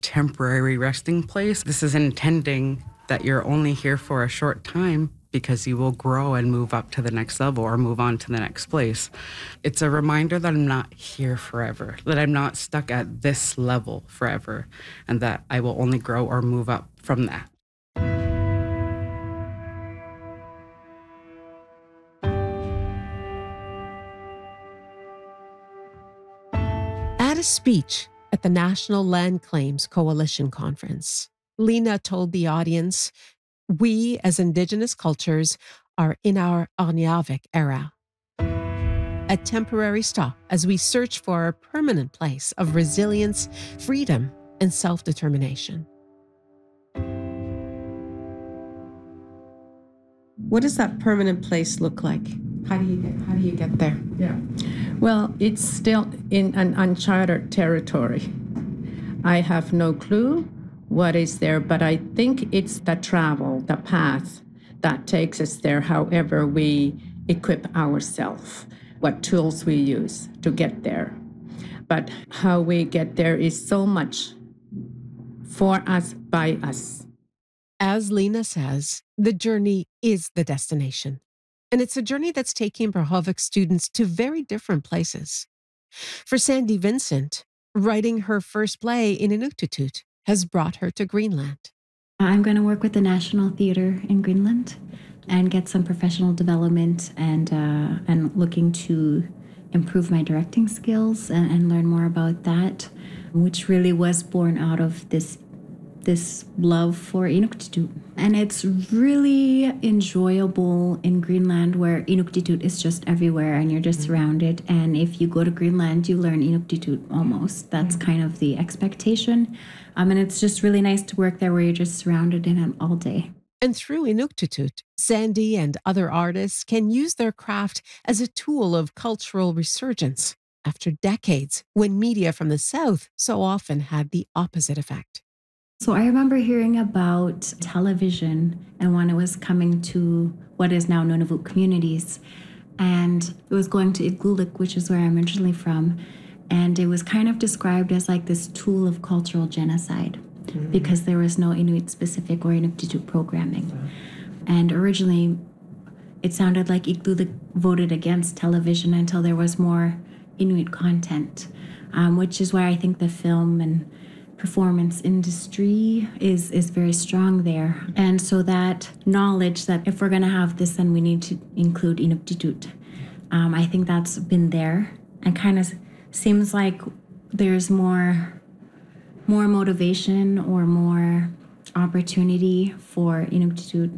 temporary resting place. This is intending that you're only here for a short time because you will grow and move up to the next level or move on to the next place. It's a reminder that I'm not here forever, that I'm not stuck at this level forever, and that I will only grow or move up from that. At a speech at the National Land Claims Coalition Conference, Lena told the audience, "We as Indigenous cultures are in our Ahnavik era. A temporary stop as we search for a permanent place of resilience, freedom, and self-determination." What does that permanent place look like? How do you get there? Yeah. Well, it's still in an uncharted territory. I have no clue what is there, but I think it's the travel, the path that takes us there, however we equip ourselves, what tools we use to get there. But how we get there is so much for us, by us. As Lena says, the journey is the destination. And it's a journey that's taking Berhovik students to very different places. For Sandy Vincent, writing her first play in Inuktitut has brought her to Greenland. I'm going to work with the National Theatre in Greenland and get some professional development and looking to improve my directing skills and learn more about that, which really was born out of this love for Inuktitut. And it's really enjoyable in Greenland where Inuktitut is just everywhere and you're just surrounded. And if you go to Greenland, you learn Inuktitut almost. That's kind of the expectation. And it's just really nice to work there where you're just surrounded in it all day. And through Inuktitut, Sandy and other artists can use their craft as a tool of cultural resurgence after decades when media from the South so often had the opposite effect. So I remember hearing about television and when it was coming to what is now Nunavut communities. And it was going to Igloolik, which is where I'm originally from. And it was kind of described as like this tool of cultural genocide because there was no Inuit-specific or Inuktitut programming. And originally, it sounded like Igloolik voted against television until there was more Inuit content, which is why I think the film and performance industry is very strong there. And so that knowledge that if we're going to have this, then we need to include Inuktitut. I think that's been there and kind of seems like there's more motivation or more opportunity for Inuktitut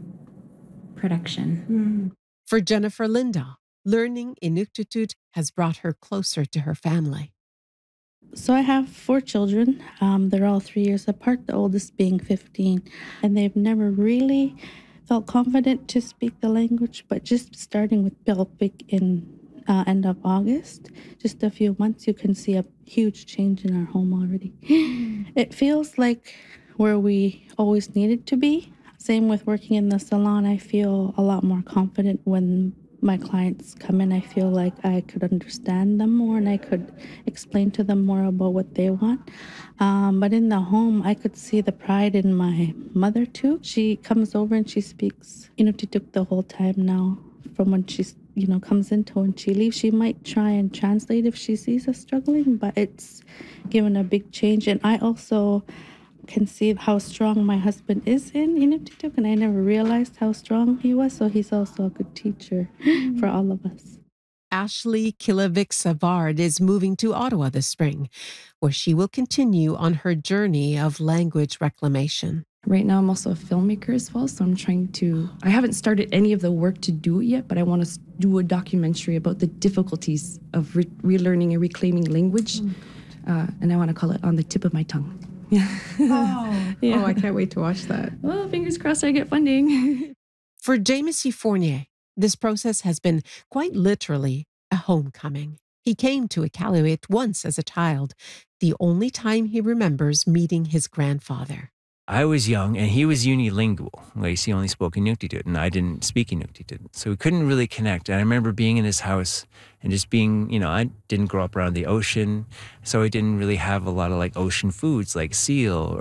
production. For Jennifer Lindahl, learning Inuktitut has brought her closer to her family. So I have 4 children. They're all 3 years apart, the oldest being 15. And they've never really felt confident to speak the language, but just starting with Pelpik in end of August, just a few months, you can see a huge change in our home already. It feels like where we always needed to be. Same with working in the salon. I feel a lot more confident when my clients come in. I feel like I could understand them more and I could explain to them more about what they want. But in the home, I could see the pride in my mother too. She comes over and she speaks Inuktitut the whole time now. From when she's, comes in to when she leaves, she might try and translate if she sees us struggling, but it's given a big change. And I also can see how strong my husband is in Inuktitut, and I never realized how strong he was, so he's also a good teacher for all of us. Ashley Kilovic-Savard is moving to Ottawa this spring, where she will continue on her journey of language reclamation. Right now, I'm also a filmmaker as well, so I haven't started any of the work to do it yet, but I want to do a documentary about the difficulties of relearning and reclaiming language, and I want to call it On the Tip of My Tongue. Yeah. Yeah. Oh, I can't wait to watch that. Well, fingers crossed I get funding. For Jamesie Fournier, this process has been quite literally a homecoming. He came to Iqaluit once as a child, the only time he remembers meeting his grandfather. I was young and he was unilingual. He only spoke Inuktitut and I didn't speak Inuktitut. So we couldn't really connect. And I remember being in his house and just being, I didn't grow up around the ocean. So I didn't really have a lot of ocean foods like seal